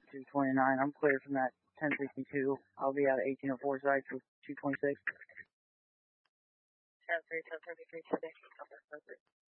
229. I'm clear from that 1062. I'll be out at 1804 sites with 226. 10-3, 10-33, 10-8,